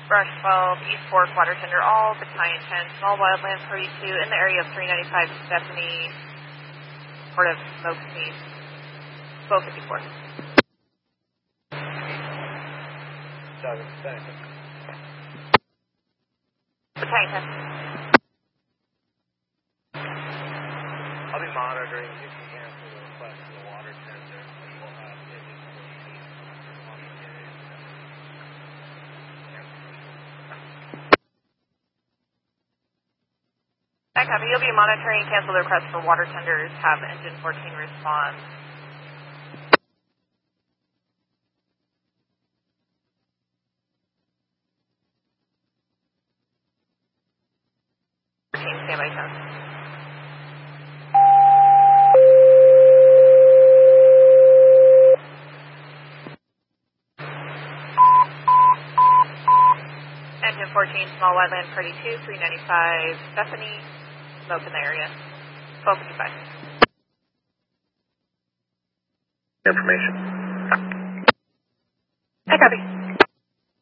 Brush 12, East Fork, Water Tender All, Battalion 10, Small Wildland 32, in the area of 395 Stephanie, Port of Smoke Sneeze, 1254. Battalion 10. I'll be monitoring. You can cancel the request for the water tender. We will have the additional sheet on the area. Hi, copy. You'll be monitoring. Cancel the request for water tenders. Have engine 14 respond. Standby 10. Engine 14, Small Wildland 32, 395 Stephanie, smoke in the area, 1255. Information. I copy.